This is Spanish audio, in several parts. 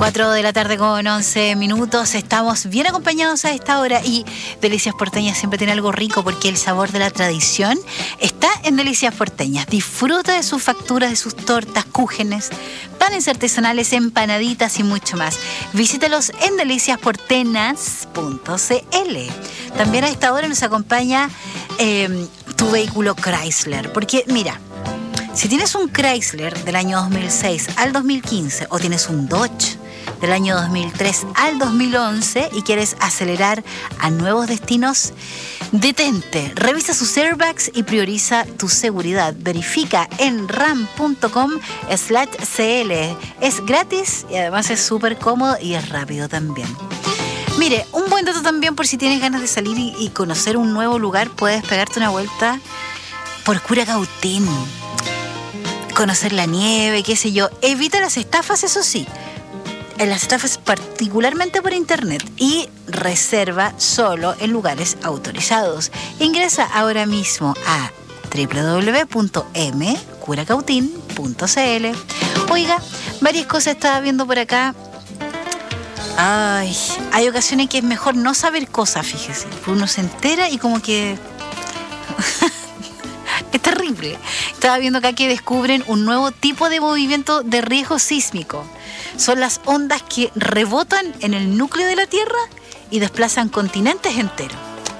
4 de la tarde con 11 minutos. Estamos bien acompañados a esta hora y Delicias Porteñas siempre tiene algo rico porque el sabor de la tradición está en Delicias Porteñas. Disfruta de sus facturas, de sus tortas, cúgenes, panes artesanales, empanaditas y mucho más. Visítalos en deliciasportenas.cl. También a esta hora nos acompaña tu vehículo Chrysler, porque mira, si tienes un Chrysler del año 2006 al 2015 o tienes un Dodge del año 2003 al 2011 y quieres acelerar a nuevos destinos, detente, revisa sus airbags y prioriza tu seguridad. Verifica en ram.com/cl. Es gratis y además es súper cómodo y es rápido también. Mire, un buen dato también por si tienes ganas de salir y conocer un nuevo lugar, puedes pegarte una vuelta por Curacautín. Conocer la nieve, qué sé yo. Evita las estafas, eso sí. Las estafas particularmente por internet y reserva solo en lugares autorizados. Ingresa ahora mismo a www.mcuracautin.cl. Oiga, varias cosas estaba viendo por acá. Ay, hay ocasiones que es mejor no saber cosas, fíjese. Uno se entera y como que... Es terrible. Estaba viendo acá que descubren un nuevo tipo de movimiento de riesgo sísmico. Son las ondas que rebotan en el núcleo de la Tierra y desplazan continentes enteros.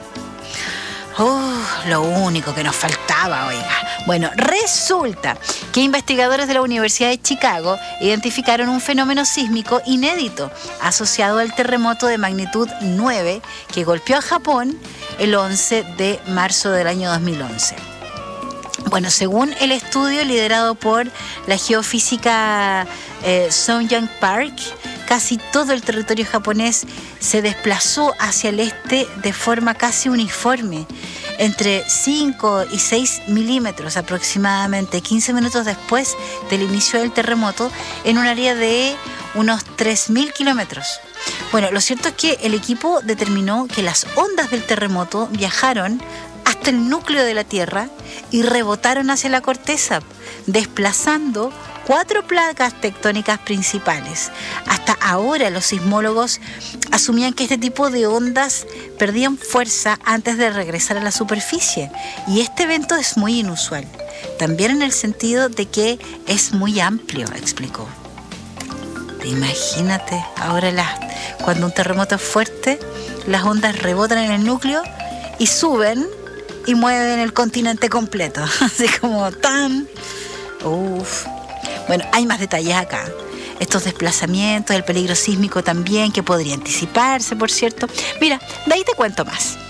Lo único que nos faltaba, oiga. Bueno, resulta que investigadores de la Universidad de Chicago identificaron un fenómeno sísmico inédito asociado al terremoto de magnitud 9 que golpeó a Japón el 11 de marzo del año 2011. Bueno, según el estudio liderado por la geofísica Songyang Park, casi todo el territorio japonés se desplazó hacia el este de forma casi uniforme, entre 5 y 6 milímetros aproximadamente, 15 minutos después del inicio del terremoto, en un área de unos 3.000 kilómetros. Bueno, lo cierto es que el equipo determinó que las ondas del terremoto viajaron hasta el núcleo de la Tierra y rebotaron hacia la corteza, desplazando 4 placas tectónicas principales. Hasta ahora los sismólogos asumían que este tipo de ondas perdían fuerza antes de regresar a la superficie, y este evento es muy inusual, también en el sentido de que es muy amplio, explicó. Imagínate, ahora cuando un terremoto es fuerte, las ondas rebotan en el núcleo y suben y mueven el continente completo, así como tan... Bueno, hay más detalles acá. Estos desplazamientos, el peligro sísmico también, que podría anticiparse, por cierto. Mira, de ahí te cuento más.